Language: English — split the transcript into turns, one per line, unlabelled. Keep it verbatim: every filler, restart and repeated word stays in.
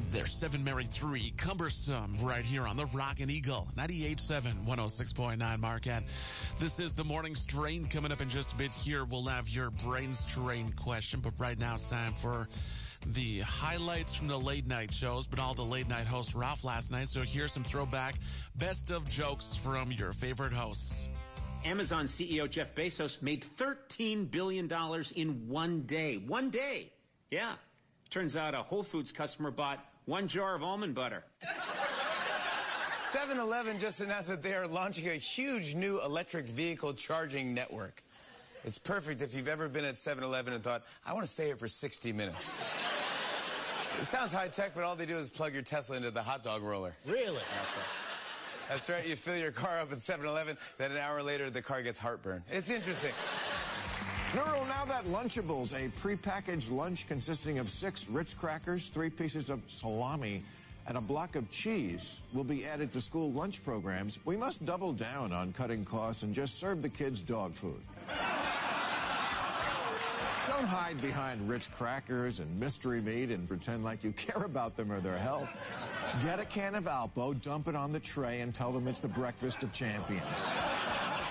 There's seven married three, cumbersome, right here on the Rockin' Eagle, ninety-eight point seven, one oh six point nine Marquette. This is the morning strain. Coming up in just a bit here, we'll have your brain strain question, but right now it's time for the highlights from the late night shows, but all the late night hosts were off last night, so here's some throwback best of jokes from your favorite hosts.
Amazon C E O Jeff Bezos made thirteen billion dollars in one day. One day. Yeah. Turns out a Whole Foods customer bought one jar of almond butter.
seven eleven just announced that they are launching a huge new electric vehicle charging network. It's perfect if you've ever been at seven eleven and thought, I want to stay here for sixty minutes. It sounds high-tech, but all they do is plug your Tesla into the hot dog roller.
Really?
That's right. That's right. You fill your car up at seven eleven, then an hour later, the car gets heartburn. It's interesting.
Nurul, now that Lunchables, a prepackaged lunch consisting of six Ritz crackers, three pieces of salami, and a block of cheese will be added to school lunch programs, we must double down on cutting costs and just serve the kids dog food. Don't hide behind Ritz crackers and mystery meat and pretend like you care about them or their health. Get a can of Alpo, dump it on the tray, and tell them it's the breakfast of champions.